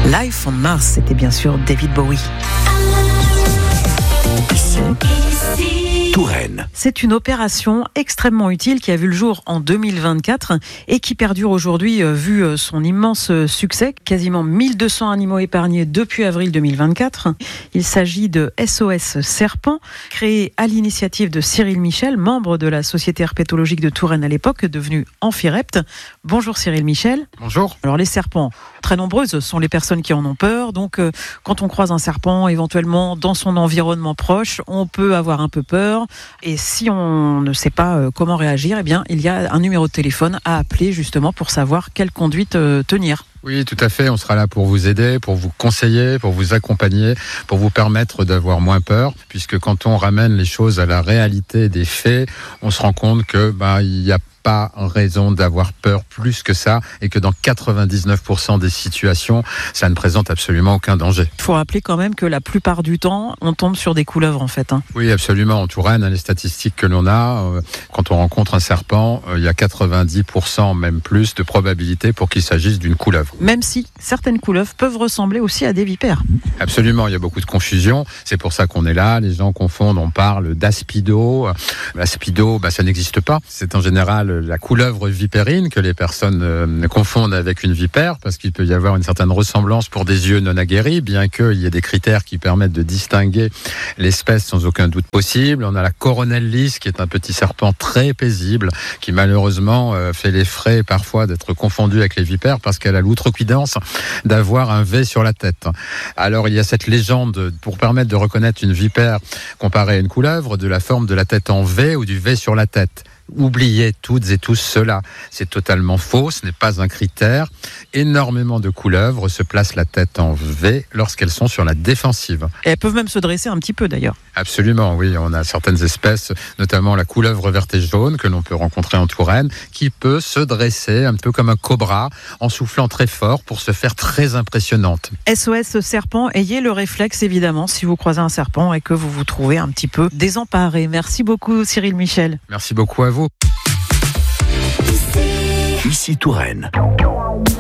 Life on Mars, c'était bien sûr David Bowie. Touraine. C'est une opération extrêmement utile qui a vu le jour en 2024 et qui perdure aujourd'hui vu son immense succès. Quasiment 1200 animaux épargnés depuis avril 2024. Il s'agit de SOS Serpent, créé à l'initiative de Cyril Michel, membre de la Société herpétologique de Touraine à l'époque, devenu Amphirept. Bonjour Cyril Michel. Bonjour. Alors les serpents, très nombreuses sont les personnes qui en ont peur. Donc quand on croise un serpent éventuellement dans son environnement proche, on peut avoir un peu peur. Et si on ne sait pas comment réagir, eh bien, il y a un numéro de téléphone à appeler justement pour savoir quelle conduite tenir. Oui, tout à fait. On sera là pour vous aider, pour vous conseiller, pour vous accompagner, pour vous permettre d'avoir moins peur. Puisque quand on ramène les choses à la réalité des faits, on se rend compte que il y a pas raison d'avoir peur plus que ça et que dans 99% des situations, ça ne présente absolument aucun danger. Il faut rappeler quand même que la plupart du temps, on tombe sur des couleuvres en fait. Oui, absolument. En Touraine, les statistiques que l'on a, quand on rencontre un serpent, il y a 90%, même plus, de probabilité pour qu'il s'agisse d'une couleuvre. Même si certaines couleuvres peuvent ressembler aussi à des vipères. Absolument, il y a beaucoup de confusion. C'est pour ça qu'on est là. Les gens confondent, on parle d'aspido. L'aspido, ça n'existe pas. C'est en général la couleuvre vipérine que les personnes confondent avec une vipère, parce qu'il peut y avoir une certaine ressemblance pour des yeux non aguerris, bien qu'il y ait des critères qui permettent de distinguer l'espèce sans aucun doute possible. On a la coronelle lisse, qui est un petit serpent très paisible, qui malheureusement fait les frais parfois d'être confondu avec les vipères, parce qu'elle a l'outrecuidance d'avoir un V sur la tête. Alors il y a cette légende pour permettre de reconnaître une vipère comparée à une couleuvre, de la forme de la tête en V ou du V sur la tête. Oubliez toutes et tous cela. C'est totalement faux, ce n'est pas un critère. Énormément de couleuvres se placent la tête en V lorsqu'elles sont sur la défensive. Et elles peuvent même se dresser un petit peu d'ailleurs. Absolument, oui. On a certaines espèces, notamment la couleuvre verte et jaune que l'on peut rencontrer en Touraine, qui peut se dresser un peu comme un cobra en soufflant très fort pour se faire très impressionnante. SOS Serpent, ayez le réflexe évidemment si vous croisez un serpent et que vous vous trouvez un petit peu désemparé. Merci beaucoup Cyril Michel. Merci beaucoup à vous. Ici Touraine.